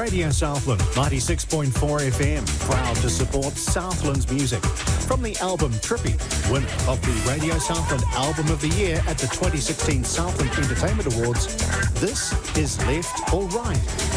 Radio Southland 96.4 FM, proud to support Southland's music. From the album Trippy, winner of the Radio Southland Album of the Year at the 2016 Southland Entertainment Awards, this is Left or Right.